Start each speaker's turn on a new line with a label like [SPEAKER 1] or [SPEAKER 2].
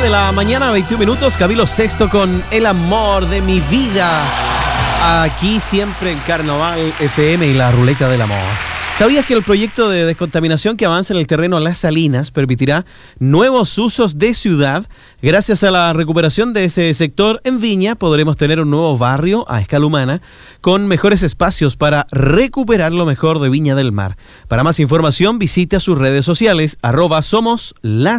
[SPEAKER 1] de la mañana, 21 minutos. Camilo Sexto con El amor de mi vida. Aquí siempre en Carnaval FM y la Ruleta del Amor. ¿Sabías que el proyecto de descontaminación que avanza en el terreno Las Salinas permitirá nuevos usos de ciudad? Gracias a la recuperación de ese sector en Viña, podremos tener un nuevo barrio a escala humana con mejores espacios para recuperar lo mejor de Viña del Mar. Para más información, visite a sus redes sociales @somoslas